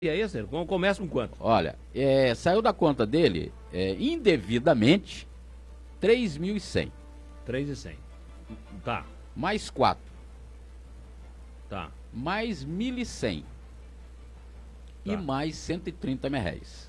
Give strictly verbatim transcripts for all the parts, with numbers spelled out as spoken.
E aí, sério, começa com quanto? Olha, é, saiu da conta dele, é, indevidamente, três mil e cem. três mil e cem. Tá. Mais quatro. Tá. Mais mil e cem. Tá. E mais cento e trinta reais.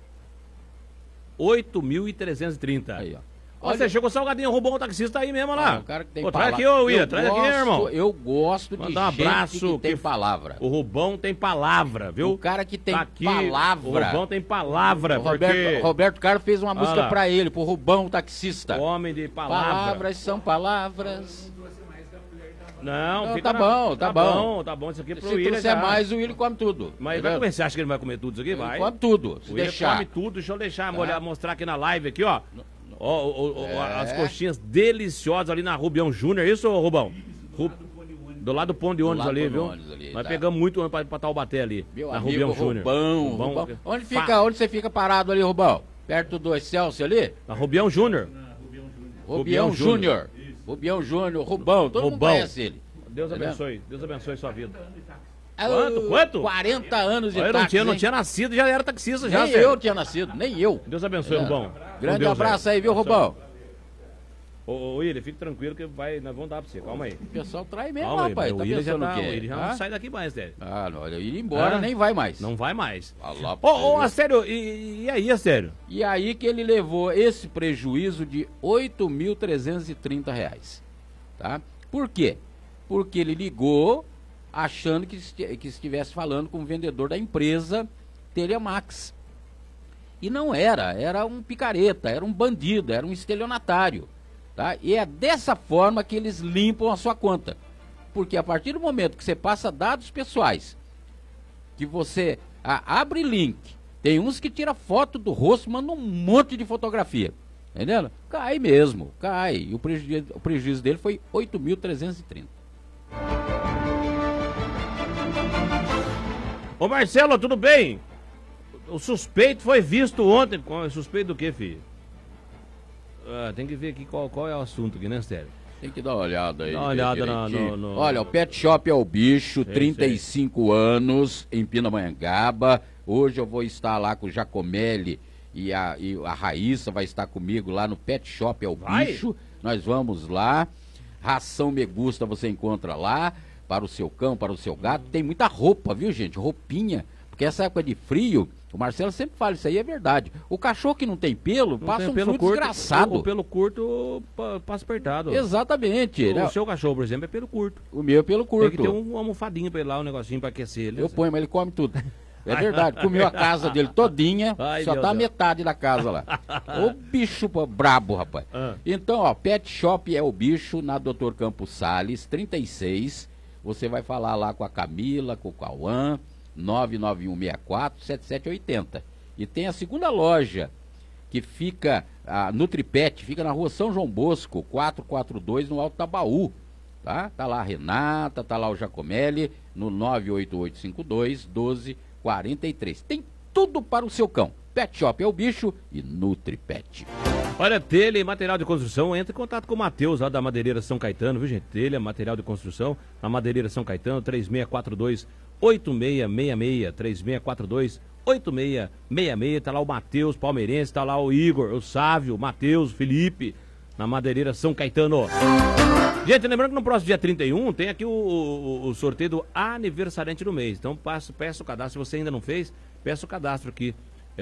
oito mil e trezentos e trinta. Aí, ó. Olha, você chegou salgadinho, roubou um taxista aí mesmo lá. Ah, o cara que tem Pô, traz palavra. aqui, ô William, Eu traz gosto- aqui, irmão. Eu gosto de Manda um gente abraço, que tem que- palavra. O Rubão tem palavra, viu? O cara que tem Tá aqui, palavra. O Rubão tem palavra, O porque... Roberto, Roberto Carlos fez uma Olha música lá. pra ele, pro Rubão, taxista. Homem de palavra. Palavras são palavras. Não, Não, fica tá na- bom, tá bom. Tá bom, isso aqui é pro Se William. trouxer já. mais, o Willi come tudo. Mas entendeu? vai comer, você acha que ele vai comer tudo isso aqui? Ele Vai. come tudo, se O William deixar. come tudo, deixa eu deixar, Tá. olhar, mostrar aqui na live, aqui, ó. Ó, ó, ó, É. as coxinhas deliciosas ali na Rubião Júnior, isso, ô, Rubão? Ru- Do lado do ponto de Do ônibus lado ali, do viu? ônibus ali, Nós tá. pegamos muito ônibus pra, pra Taubaté ali, Meu na amigo Rubião Júnior. Rubão, Rubão- Rubão. Onde, Fa- fica, onde você fica parado ali, Rubão? Perto do Excelsior ali? Na Rubião Júnior. Rubião Rubião Júnior. Rubião Júnior, Rubão, todo mundo Rubão. conhece ele. Deus Tá vendo? abençoe, Deus abençoe sua vida. Quanto? Quanto? quarenta anos de Eu não táxi, tinha, não hein? tinha nascido, já era taxista, já, Nem sério. eu tinha nascido, nem eu. Deus abençoe, É. Rubão. Grande Com Deus, abraço é. aí, viu, Rubão? Ô, ô, William, fique tranquilo que vai, nós vamos dar pra você, calma aí. O pessoal trai mesmo, Calma aí, rapaz. o Tá William já, pensando tá, o quê? o William já Ah? não sai daqui mais, sério. Ah, não, ele ir embora, Ah? nem vai mais. Não vai mais. Fala Ô, pra ô, ele. a sério, e, e aí, a sério? E aí que ele levou esse prejuízo de oito mil trezentos e trinta reais, tá? Por quê? Porque ele ligou achando que, esti- que estivesse falando com o vendedor da empresa Telemax. E não era, era um picareta, era um bandido, era um estelionatário, tá? E é dessa forma que eles limpam a sua conta. Porque a partir do momento que você passa dados pessoais, que você ah, abre link, tem uns que tira foto do rosto, manda um monte de fotografia, entendeu? Cai mesmo, cai. E o prejuízo, o prejuízo dele foi oito mil trezentos e trinta. Ô, Marcelo, tudo bem? O suspeito foi visto ontem. Qual- Suspeito do quê, filho? Ah, tem que ver aqui qual, qual é o assunto aqui, né, sério? Tem que dar uma olhada aí. Dá uma olhada na- direitinho. no- no- Olha, o Pet Shop é o bicho, trinta e cinco anos, em Pindamonhangaba. Hoje eu vou estar lá com o Jacomelli e a, e a Raíssa vai estar comigo lá no Pet Shop é o Vai? bicho. Nós vamos lá. Ração Me Gusta você encontra lá, para o seu cão, para o seu gato. Tem muita roupa, viu, gente? Roupinha. Porque essa época de frio, o Marcelo sempre fala, isso aí é verdade. O cachorro que não tem pelo, Não passa tem um pelo frio curto, desgraçado. O, o pelo curto pa- passa apertado. Exatamente. O né? seu cachorro, por exemplo, é pelo curto. O meu é pelo curto. Tem que ter um almofadinho pra ele lá, um negocinho pra aquecer ele. Eu ponho, mas ele come tudo. É verdade, comeu a casa dele todinha, Ai, só meu tá a Deus. metade da casa lá. Ô bicho pô, brabo, rapaz. Ah. Então, ó, Pet Shop é o bicho na doutor Campos Sales, trinta e seis. Você vai falar lá com a Camila, com o Cauã, nove nove um seis quatro sete sete oito zero. E tem a segunda loja, que fica a Nutripet, fica na rua São João Bosco, quatrocentos e quarenta e dois, no Alto Tabaú. Tá? Tá lá a Renata, tá lá o Jacomelli, no nove oito oito cinco dois, um dois quatro três. Tem tudo para o seu cão. Pet Shop é o bicho e Nutripet. Olha, telha e material de construção, entre em contato com o Matheus lá da Madeireira São Caetano, viu, gente? Telha, material de construção, na Madeireira São Caetano, três seis quatro dois, oito seis seis seis, três seis quatro dois, oito seis seis seis, tá lá o Matheus palmeirense, tá lá o Igor, o Sávio, o Matheus, o Felipe, na Madeireira São Caetano. Gente, lembrando que no próximo dia trinta e um tem aqui o, o, o sorteio do aniversariante do mês. Então passo, peça o cadastro, se você ainda não fez, peça o cadastro aqui,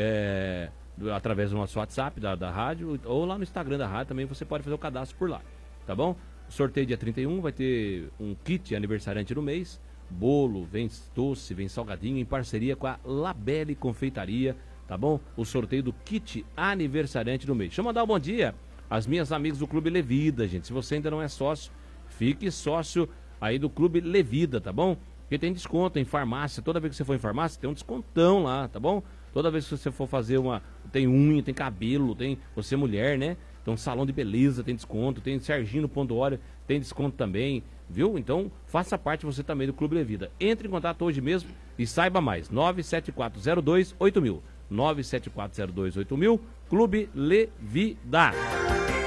é, do- através do nosso WhatsApp da, da rádio, ou lá no Instagram da rádio também você pode fazer o cadastro por lá, tá bom? Sorteio dia trinta e um, vai ter um kit aniversariante do mês, bolo, vem doce, vem salgadinho, em parceria com a Labelle Confeitaria, tá bom? O sorteio do kit aniversariante do mês. Deixa eu mandar um bom dia às minhas amigas do Clube Levida, gente. Se você ainda não é sócio, fique sócio aí do Clube Levida, tá bom? Porque tem desconto em farmácia. Toda vez que você for em farmácia, tem um descontão lá, tá bom? Toda vez que você for fazer uma... Tem unha, tem cabelo, tem... Você é mulher, né? Então, salão de beleza tem desconto. Tem Serginho no Ponto Óleo, tem desconto também, viu? Então, faça parte você também do Clube Levida. Entre em contato hoje mesmo e saiba mais. nove sete quatro zero dois oito mil. nove sete quatro zero dois oito mil. Clube Levida.